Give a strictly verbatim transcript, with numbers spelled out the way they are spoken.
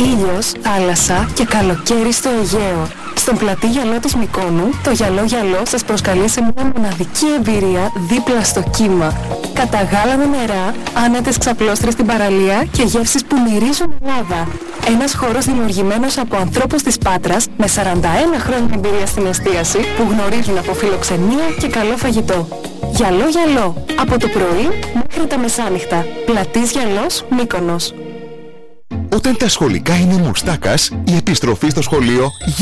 Ήλιος, θάλασσα και καλοκαίρι στο Αιγαίο. Στον πλατή γυαλό της Μυκόνου, το γυαλό γυαλό σας προσκαλεί σε μια μοναδική εμπειρία δίπλα στο κύμα. Καταγάλανα νερά, άνετες ξαπλώστρες στην παραλία και γεύσεις που μυρίζουν Ελλάδα. Ένας χώρος δημιουργημένος από ανθρώπους της Πάτρας με σαράντα ένα χρόνια εμπειρία στην εστίαση που γνωρίζουν από φιλοξενία και καλό φαγητό. Γυαλό γυαλό, από το πρωί μέχρι τα μεσάνυχτα. Πλατής Γυαλός, Μύκονος. Όταν τα σχολικά είναι μουστάκας, η επιστροφή στο σχολείο